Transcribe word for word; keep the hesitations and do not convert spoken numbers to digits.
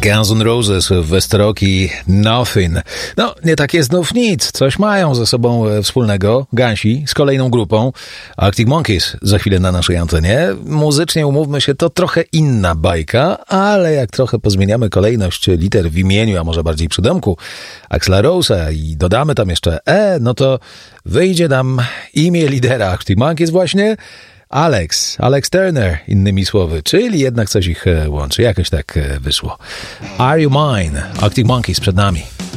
Guns N' Roses w West Rock i Nothing. No, nie takie znów nic. Coś mają ze sobą wspólnego Gansi z kolejną grupą Arctic Monkeys za chwilę na naszej antenie. Muzycznie, umówmy się, to trochę inna bajka, ale jak trochę pozmieniamy kolejność liter w imieniu, a może bardziej przydomku Axla Rose'a i dodamy tam jeszcze E, no to wyjdzie nam imię lidera Arctic Monkeys właśnie Alex, Alex Turner, innymi słowy, czyli jednak coś ich łączy. Jakoś tak wyszło. Are You Mine? Arctic Monkeys przed nami.